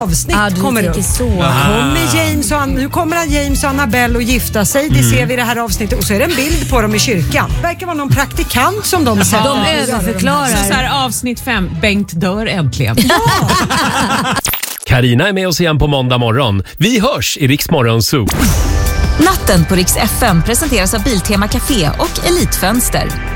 avsnitt kommer upp. Nu kommer James och Annabelle att gifta sig. Det ser vi i det här avsnittet. Och så är det en bild på dem i kyrkan. Det verkar vara någon praktikant som de säger. De överförklarar. Så här, avsnitt 5. Bengt dör äntligen. Carina är med oss igen på måndag morgon. Vi hörs i Rix Morgon Zoo. Natten på Rix FM presenteras av Biltema Café och Elitfönster.